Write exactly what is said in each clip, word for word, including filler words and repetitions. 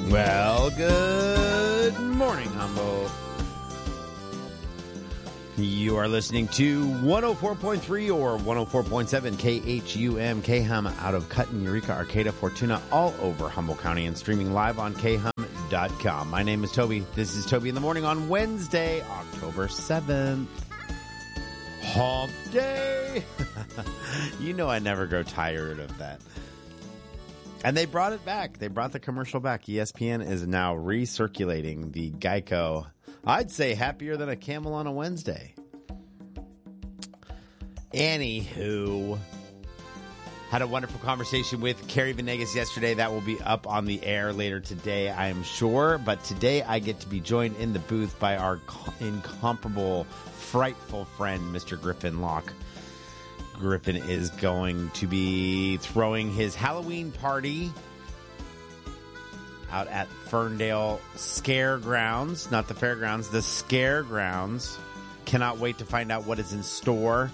Well, good morning, Humboldt. You are listening to one oh four point three or one oh four point seven K H U M K H U M out of Cutten, Eureka, Arcata, Fortuna, all over Humboldt County and streaming live on K H U M dot com. My name is Toby. This is Toby in the Morning on Wednesday, October seventh. Hump Day! You know I never grow tired of that. And they brought it back. They brought the commercial back. E S P N is now recirculating the Geico. I'd say happier than a camel on a Wednesday. Anywho, had a wonderful conversation with Carrie Venegas yesterday. That will be up on the air later today, I am sure. But today I get to be joined in the booth by our incomparable, frightful friend, Mister Griffin Locke. Griffin is going to be throwing his Halloween party out at Ferndale Scare Grounds, not the fairgrounds, the Scare Grounds. Cannot wait to find out what is in store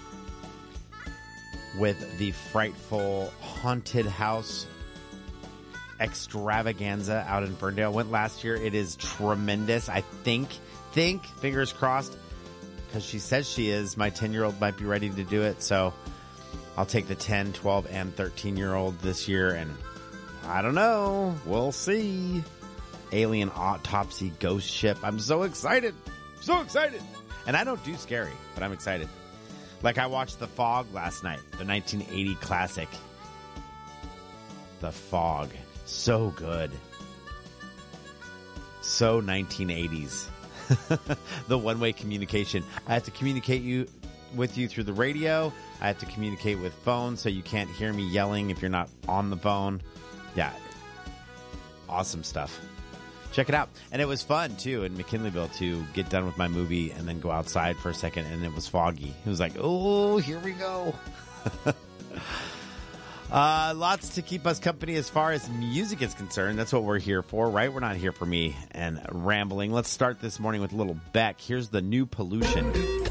with the frightful haunted house extravaganza out in Ferndale. Went last year. It is tremendous. I think, think, fingers crossed, because she says she is. My ten-year-old might be ready to do it, so I'll take the ten, twelve, and thirteen-year-old this year, and I don't know. We'll see. Alien Autopsy Ghost Ship. I'm so excited. So excited. And I don't do scary, but I'm excited. Like I watched The Fog last night, the nineteen eighty classic. The Fog. So good. So nineteen eighties. The one-way communication. I have to communicate you with you through the radio. I have to communicate with phone so you can't hear me yelling if you're not on the phone. Yeah. Awesome stuff. Check it out. And it was fun, too, in McKinleyville to get done with my movie and then go outside for a second, and it was foggy. It was like, oh, here we go. uh, lots to keep us company as far as music is concerned. That's what we're here for, right? We're not here for me and rambling. Let's start this morning with Little Beck. Here's the new Pollution.